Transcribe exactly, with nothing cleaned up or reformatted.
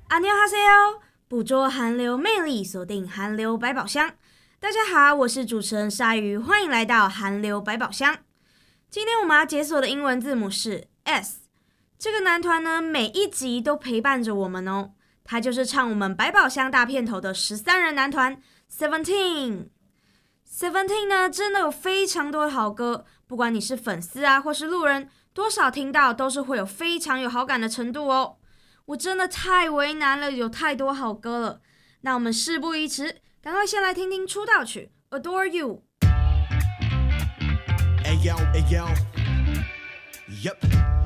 안녕하세요，捕捉韩流魅力，锁定韩流百宝箱。大家好，我是主持人鲨鱼，欢迎来到韩流百宝箱。今天我们要解锁的英文字母是 S。这个男团呢，每一集都陪伴着我们哦。他就是唱我们百宝箱大片头的十三人男团 Seventeen。Seventeen 呢，真的有非常多的好歌，不管你是粉丝啊，或是路人，多少听到都是会有非常有好感的程度哦。我真的太为难了，有太多好歌了。那我们事不宜迟，赶快先来听听出道曲 Adore You。Hey yo, hey yo. Yep.